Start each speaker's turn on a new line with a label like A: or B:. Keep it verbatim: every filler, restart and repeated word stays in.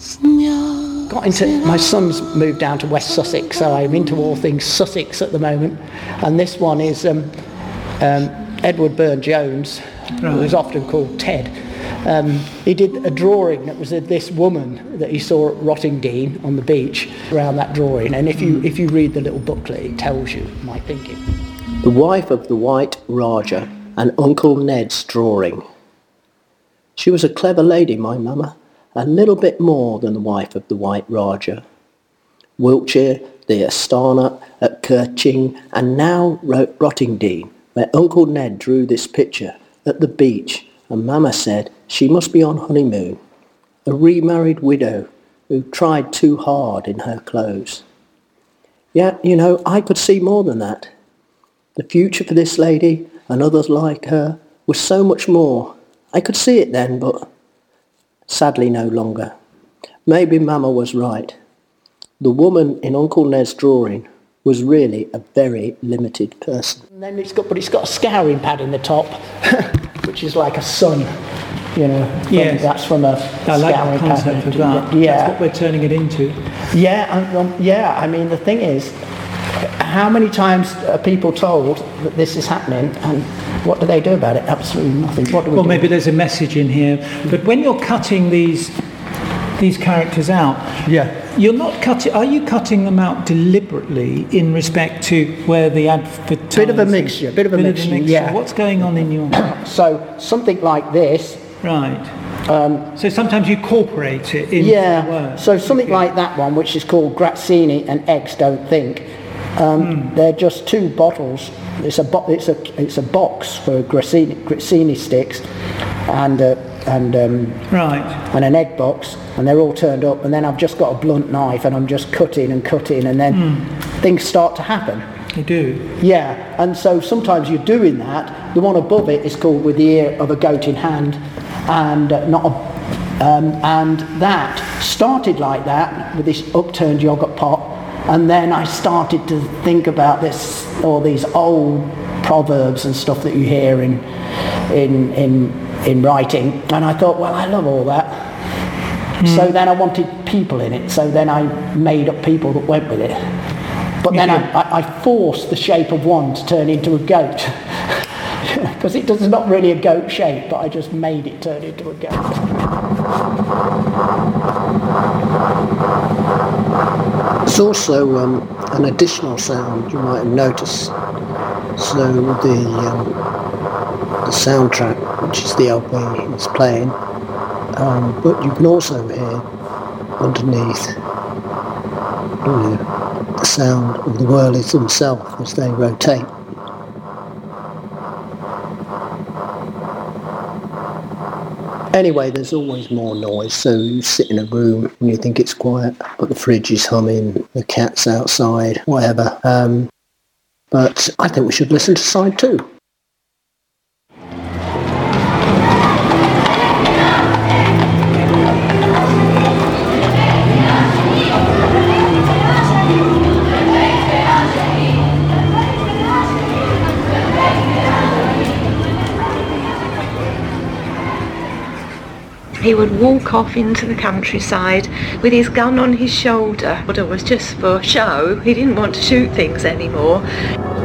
A: Got into, my son's moved down to West Sussex, so I'm into all things Sussex at the moment. And this one is um, um, Edward Burne-Jones, right. who is often called Ted. Um, he did a drawing that was of this woman that he saw at Rottingdean on the beach around that drawing. And if you if you read the little booklet, it tells you my thinking.
B: The wife of the White Rajah and Uncle Ned's drawing. She was a clever lady, my mamma, a little bit more than the wife of the White Rajah. Wiltshire, the Astana at Kerching, and now Rottingdean, where Uncle Ned drew this picture at the beach, and mamma said she must be on honeymoon, a remarried widow who tried too hard in her clothes. Yet, you know, I could see more than that. The future for this lady and others like her was so much more. I could see it then, but sadly no longer. Maybe mamma was right. The woman in Uncle Ned's drawing was really a very limited person.
A: And then it's got, but it's got a scouring pad in the top, which is like a sun, you know.
C: Yeah,
A: that's from a
C: I like
A: scouring
C: the concept
A: pad.
C: of that.
A: Yeah,
C: that's what we're turning it into.
A: Yeah, um, yeah. I mean, the thing is, how many times are people told that this is happening, and what do they do about it? Absolutely nothing. What do we
C: well,
A: do?
C: maybe there's a message in here, but when you're cutting these these characters out,
A: yeah.
C: You're not cutting. Are you cutting them out deliberately in respect to where the advertising?
A: Bit of a mixture. Bit of a
C: bit
A: mixture.
C: Of a mixture.
A: Yeah.
C: What's going on in your?
A: So something like this.
C: Right.
A: Um,
C: so sometimes you incorporate it into
A: yeah.
C: the word.
A: So something
C: okay.
A: like that one, which is called Grazzini and Eggs Don't Think. Um, mm. They're just two bottles. It's a bo- it's a it's a box for Grazzini, Grazzini sticks, and uh, and um,
C: right,
A: and an egg box, and they're all turned up. And then I've just got a blunt knife, and I'm just cutting and cutting, and then mm. things start to happen.
C: They do.
A: Yeah, and so sometimes you're doing that. The one above it is called With the Ear of a Goat in Hand, and uh, not a. Um, and that started like that with this upturned yogurt pot. And then I started to think about this, all these old proverbs and stuff that you hear in in in in writing. And I thought, well, I love all that. Mm. So then I wanted people in it. So then I made up people that went with it. But then I, I, I forced the shape of one to turn into a goat. Because it does not really a goat shape, but I just made it turn into a goat.
B: There's also um, an additional sound you might have noticed. So the um, the soundtrack, which is the L P, is playing, um, but you can also hear underneath you know, the sound of the whirlies themselves as they rotate. Anyway, there's always more noise, so you sit in a room and you think it's quiet, but the fridge is humming, the cat's outside, whatever. Um, but I think we should listen to side two.
D: He would walk off into the countryside with his gun on his shoulder. But it was just for show. He didn't want to shoot things anymore.